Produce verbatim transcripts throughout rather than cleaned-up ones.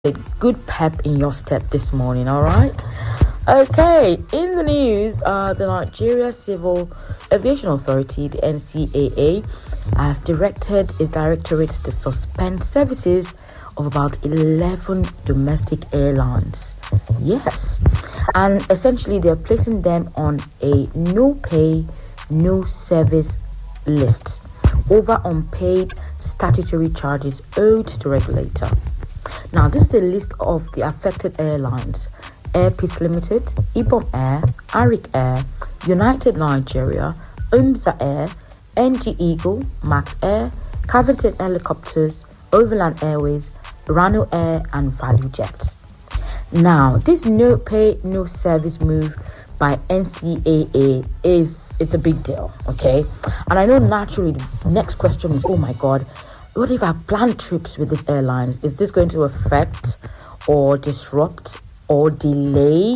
a good pep in your step this morning, all right? Okay, in the news, uh, the Nigeria Civil Aviation Authority, the N C A A, has directed its directorate to suspend services of about eleven domestic airlines. Yes, and essentially they're placing them on a no pay, no service list over unpaid statutory charges owed to the regulator. Now, this is a list of the affected airlines: Air Peace Limited, Ibom Air, Arik Air, United Nigeria, Umza Air, N G Eagle, Max Air, Cavington Helicopters, Overland Airways, Rano Air, and Value Jet. Now, this no pay, no service move by N C A A is it's a big deal, okay? And I know naturally the next question is, oh my God, what if I plan trips with these airlines? Is this going to affect or disrupt or delay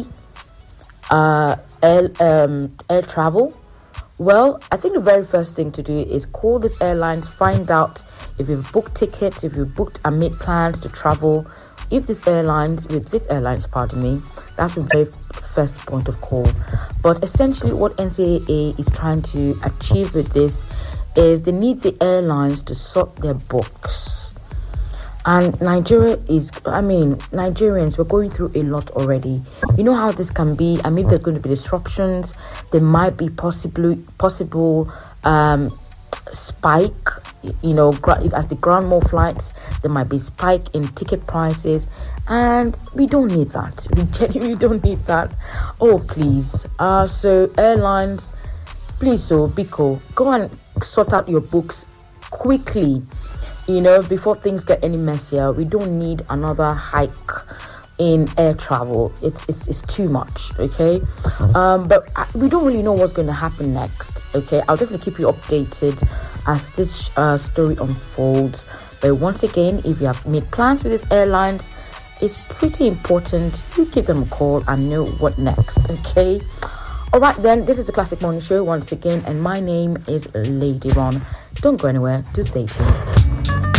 uh, air, um, air travel? Well, I think the very first thing to do is call these airlines, find out if you've booked tickets, if you've booked and made plans to travel. If these airlines, with these airlines, pardon me, that's the very first point of call. But essentially what N C A A is trying to achieve with this is they need the airlines to sort their books. And Nigeria is, I mean, Nigerians, we're going through a lot already. You know how this can be. I mean, there's going to be disruptions. There might be possibly possible um, spike, you know, as they ground more flights, there might be spike in ticket prices. And we don't need that. We genuinely don't need that. Oh, please. Uh, so airlines, please, so Biko, go and sort out your books quickly, you know, before things get any messier. We don't need another hike in air travel. It's it's, it's too much, okay? Um, but I, we don't really know what's going to happen next, okay? I'll definitely keep you updated as this uh, story unfolds. But once again, if you have made plans with these airlines, it's pretty important you give them a call and know what next, okay? All right, then, this is the Classic Morning Show once again, and my name is Lady Ron. Don't go anywhere, do stay tuned.